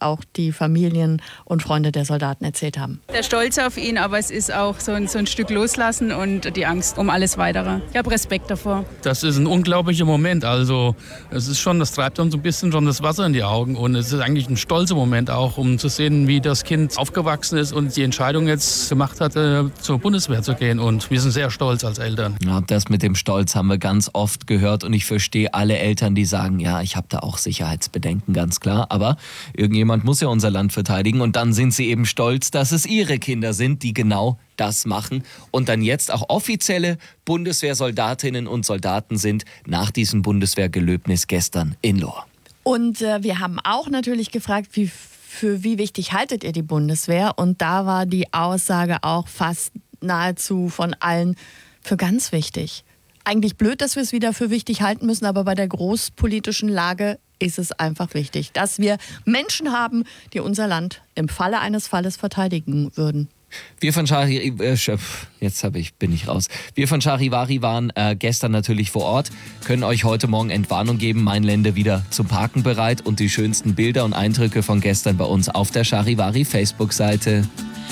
auch die Familien und Freunde der Soldaten erzählt haben. Der Stolz auf ihn, aber es ist auch so ein Stück Loslassen und die Angst um alles Weitere. Ich habe Respekt davor. Das ist ein unglaublicher Moment. Also es ist schon, das treibt uns ein bisschen schon das Wasser in die Augen. Und es ist eigentlich ein stolzer Moment auch, um zu sehen, wie das Kind aufgewachsen ist und die Entscheidung jetzt gemacht hat, zur Bundeswehr zu gehen. Und wir sind sehr stolz als Eltern. Ja, das mit dem Stolz haben wir ganz oft gehört. Und ich verstehe alle Eltern, die sagen, ja, ich habe da auch Sicherheitsbedenken, ganz klar. Aber irgendjemand muss ja unser Land verteidigen. Und dann sind sie eben stolz, dass es ihre Kinder sind, die genau das machen und dann jetzt auch offizielle Bundeswehrsoldatinnen und Soldaten sind nach diesem Bundeswehrgelöbnis gestern in Lohr. Und wir haben auch natürlich gefragt, für wie wichtig haltet ihr die Bundeswehr? Und da war die Aussage auch fast nahezu von allen für ganz wichtig. Eigentlich blöd, dass wir es wieder für wichtig halten müssen, aber bei der großpolitischen Lage ist es einfach wichtig, dass wir Menschen haben, die unser Land im Falle eines Falles verteidigen würden. Wir von Charivari waren gestern natürlich vor Ort, können euch heute Morgen Entwarnung geben, mein Länder wieder zum Parken bereit und die schönsten Bilder und Eindrücke von gestern bei uns auf der Charivari Facebook-Seite.